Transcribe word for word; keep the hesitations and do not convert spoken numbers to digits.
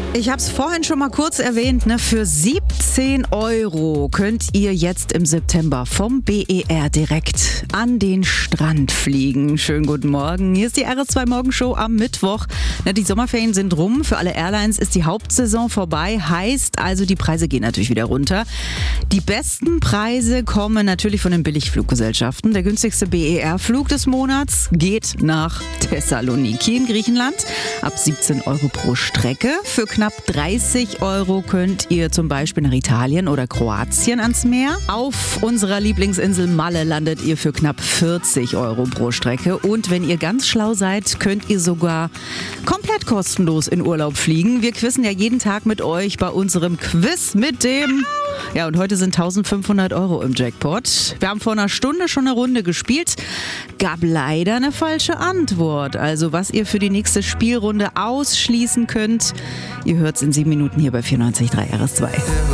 Ich habe es vorhin schon mal kurz erwähnt, ne? Für siebzehn Euro könnt ihr jetzt im September vom B E R direkt an den Strand fliegen. Schönen guten Morgen. Hier ist die R S zwei Morgenshow am Mittwoch. Ne, die Sommerferien sind rum. Für alle Airlines ist die Hauptsaison vorbei. Heißt also, die Preise gehen natürlich wieder runter. Die besten Preise kommen natürlich von den Billigfluggesellschaften. Der günstigste B E R-Flug des Monats geht nach Thessaloniki in Griechenland. Ab siebzehn Euro pro Strecke. Für knapp dreißig Euro könnt ihr zum Beispiel nach Italien oder Kroatien ans Meer. Auf unserer Lieblingsinsel Malle landet ihr für knapp vierzig Euro pro Strecke. Und wenn ihr ganz schlau seid, könnt ihr sogar komplett kostenlos in Urlaub fliegen. Wir quizzen ja jeden Tag mit euch bei unserem Quiz mit dem... Ja, und heute sind eintausendfünfhundert Euro im Jackpot. Wir haben vor einer Stunde schon eine Runde gespielt. Gab leider eine falsche Antwort. Also was ihr für die nächste Spielrunde ausschließen könnt, ihr hört es in sieben Minuten hier bei vierundneunzig Komma drei R S zwei.